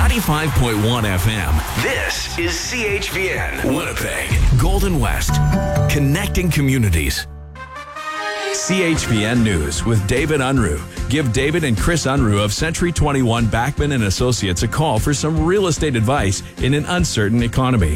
95.1 FM. This is CHVN, Winnipeg, Golden West, connecting communities. CHVN News with David Unruh. Give David and Chris Unruh of Century 21 Backman and Associates a call for some real estate advice in an uncertain economy.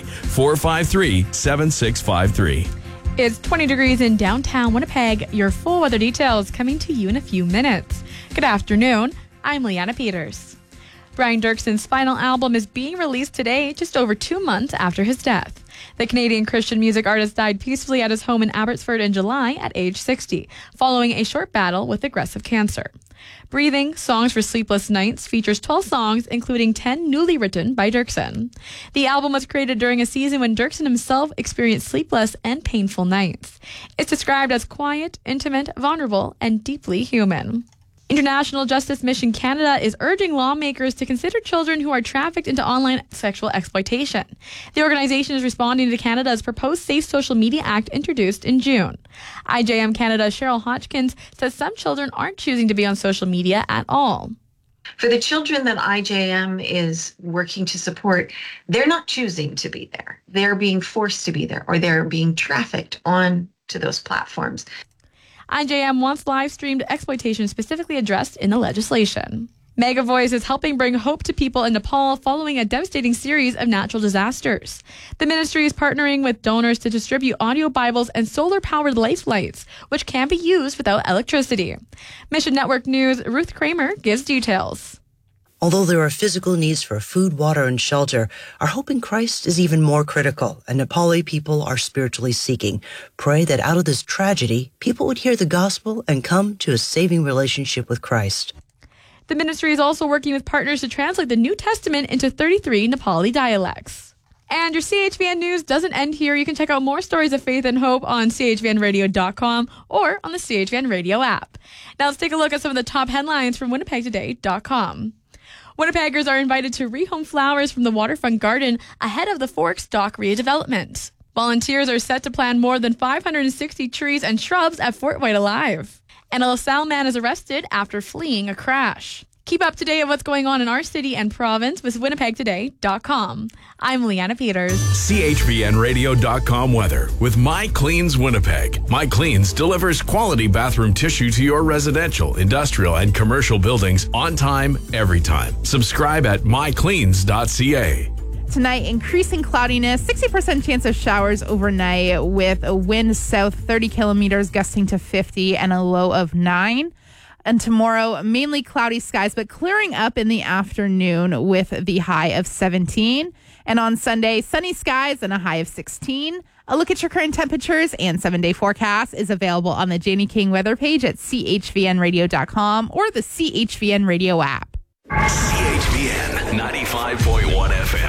453-7653. It's 20 degrees in downtown Winnipeg. Your full weather details coming to you in a few minutes. Good afternoon. I'm Leanna Peters. Brian Dirkson's final album is being released today, just over 2 months after his death. The Canadian Christian music artist died peacefully at his home in Abbotsford in July at age 60, following a short battle with aggressive cancer. Breathing, Songs for Sleepless Nights features 12 songs, including 10 newly written by Dirkson. The album was created during a season when Dirkson himself experienced sleepless and painful nights. It's described as quiet, intimate, vulnerable, and deeply human. International Justice Mission Canada is urging lawmakers to consider children who are trafficked into online sexual exploitation. The organization is responding to Canada's proposed Safe Social Media Act introduced in June. IJM Canada's Cheryl Hodgkins says some children aren't choosing to be on social media at all. For the children that IJM is working to support, they're not choosing to be there. They're being forced to be there, or they're being trafficked on to those platforms. IJM wants live-streamed exploitation specifically addressed in the legislation. Mega Voice is helping bring hope to people in Nepal following a devastating series of natural disasters. The ministry is partnering with donors to distribute audio Bibles and solar-powered lights, which can be used without electricity. Mission Network News' Ruth Kramer gives details. Although there are physical needs for food, water, and shelter, our hope in Christ is even more critical, and Nepali people are spiritually seeking. Pray that out of this tragedy, people would hear the gospel and come to a saving relationship with Christ. The ministry is also working with partners to translate the New Testament into 33 Nepali dialects. And your CHVN News doesn't end here. You can check out more stories of faith and hope on chvnradio.com or on the CHVN Radio app. Now let's take a look at some of the top headlines from winnipegtoday.com. Winnipeggers are invited to rehome flowers from the waterfront garden ahead of the Forks Dock redevelopment. Volunteers are set to plant more than 560 trees and shrubs at Fort White Alive. And a LaSalle man is arrested after fleeing a crash. Keep up to date on what's going on in our city and province with winnipegtoday.com. I'm Leanna Peters. CHVNradio.com weather with My Cleans Winnipeg. My Cleans delivers quality bathroom tissue to your residential, industrial, and commercial buildings on time, every time. Subscribe at mycleans.ca. Tonight, increasing cloudiness, 60% chance of showers overnight with a wind south 30 kilometers gusting to 50 and a low of 9. And tomorrow, mainly cloudy skies, but clearing up in the afternoon with the high of 17. And on Sunday, sunny skies and a high of 16. A look at your current temperatures and 7-day forecast is available on the Janie King weather page at chvnradio.com or the CHVN Radio app. CHVN 95.1 FM.